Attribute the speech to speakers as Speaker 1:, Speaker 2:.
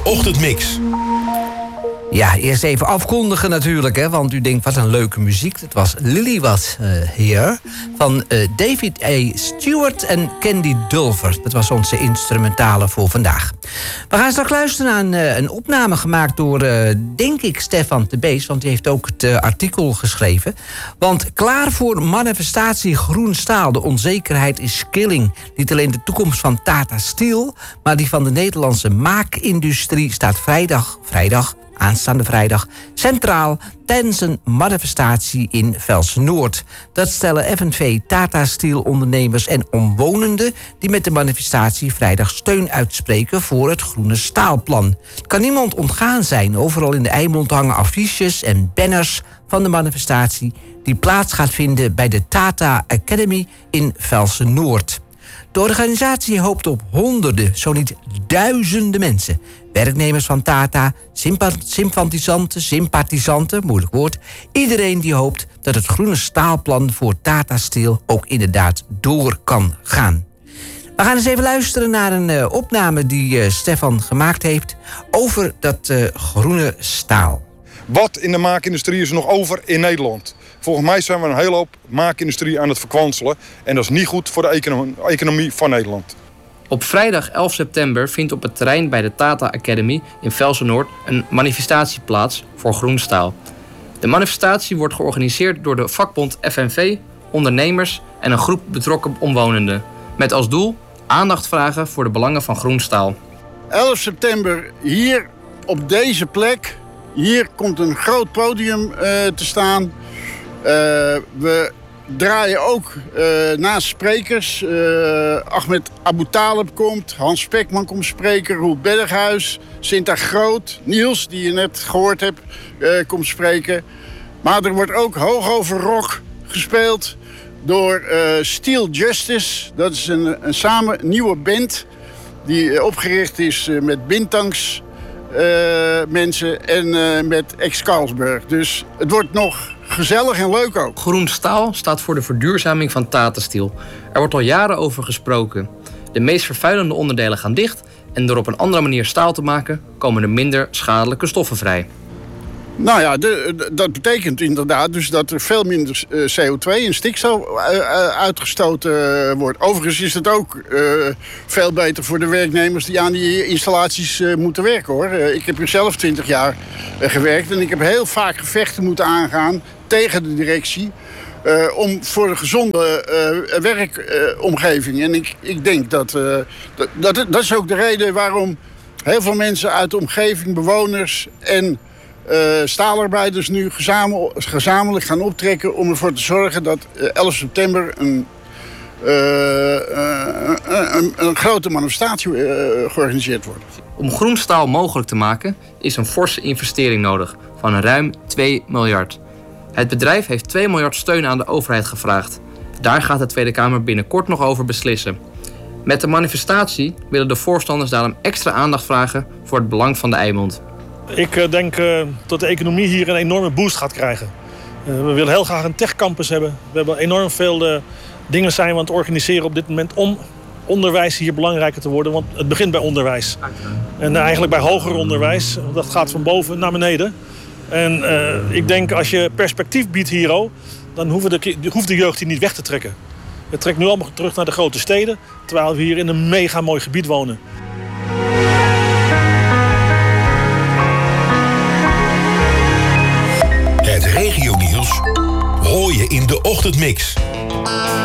Speaker 1: Ochtendmix.
Speaker 2: Ja, eerst even afkondigen natuurlijk, hè, want u denkt, wat een leuke muziek. Het was Lily Was Here van David A. Stewart en Candy Dulfer. Dat was onze instrumentale voor vandaag. We gaan straks luisteren naar een opname gemaakt door, denk ik, Stefan de Bees, want die heeft ook het artikel geschreven. Want klaar voor manifestatie groen staal. De onzekerheid is killing. Niet alleen de toekomst van Tata Steel, maar die van de Nederlandse maakindustrie staat aanstaande vrijdag centraal tijdens een manifestatie in Velsen-Noord. Dat stellen FNV, Tata Steel ondernemers en omwonenden die met de manifestatie vrijdag steun uitspreken voor het groene staalplan. Het kan niemand ontgaan zijn. Overal in de Eimond hangen affiches en banners van de manifestatie die plaats gaat vinden bij de Tata Academy in Velsen-Noord. De organisatie hoopt op honderden, zo niet duizenden mensen. Werknemers van Tata, sympathisanten, moeilijk woord. Iedereen die hoopt dat het groene staalplan voor Tata Steel ook inderdaad door kan gaan. We gaan eens even luisteren naar een opname die Stefan gemaakt heeft over dat groene staal.
Speaker 3: Wat in de maakindustrie is er nog over in Nederland? Volgens mij zijn we een hele hoop maakindustrie aan het verkwanselen. En dat is niet goed voor de economie van Nederland.
Speaker 4: Op vrijdag 11 september vindt op het terrein bij de Tata Academy in Velsen-Noord een manifestatie plaats voor groen staal. De manifestatie wordt georganiseerd door de vakbond FNV, ondernemers en een groep betrokken omwonenden. Met als doel aandacht vragen voor de belangen van groen staal.
Speaker 5: 11 september hier op deze plek. Hier komt een groot podium te staan. We draaien ook naast sprekers. Ahmed Abu Talib komt, Hans Spekman komt spreken, Roel Berghuis, Sinta Groot, Niels, die je net gehoord hebt, komt spreken. Maar er wordt ook hoog over rock gespeeld door Steel Justice. Dat is een nieuwe band die opgericht is met Bintangs mensen en met ex-Carlsberg. Dus het wordt nog gezellig en leuk ook.
Speaker 4: Groen staal staat voor de verduurzaming van Tata Steel. Er wordt al jaren over gesproken. De meest vervuilende onderdelen gaan dicht en door op een andere manier staal te maken komen er minder schadelijke stoffen vrij.
Speaker 5: Nou ja, dat betekent inderdaad dus dat er veel minder CO2 en stikstof uitgestoten wordt. Overigens is het ook veel beter voor de werknemers die aan die installaties moeten werken, hoor. Ik heb hier zelf 20 jaar gewerkt en ik heb heel vaak gevechten moeten aangaan tegen de directie om voor een gezonde werkomgeving. En ik denk dat is ook de reden waarom heel veel mensen uit de omgeving, bewoners en staalarbeiders nu gezamenlijk gaan optrekken om ervoor te zorgen dat 11 september een grote manifestatie georganiseerd wordt.
Speaker 4: Om groen staal mogelijk te maken is een forse investering nodig van ruim 2 miljard. Het bedrijf heeft 2 miljard steun aan de overheid gevraagd. Daar gaat de Tweede Kamer binnenkort nog over beslissen. Met de manifestatie willen de voorstanders daarom extra aandacht vragen voor het belang van de Eimond.
Speaker 6: Ik denk dat de economie hier een enorme boost gaat krijgen. We willen heel graag een techcampus hebben. We hebben enorm veel dingen zijn we aan het organiseren op dit moment om onderwijs hier belangrijker te worden. Want het begint bij onderwijs. En eigenlijk bij hoger onderwijs. Dat gaat van boven naar beneden. En ik denk als je perspectief biedt hier, dan hoeft de jeugd hier niet weg te trekken. Het trekt nu allemaal terug naar de grote steden. Terwijl we hier in een mega mooi gebied wonen.
Speaker 1: Het regionieuws hoor je in de Ochtendmix.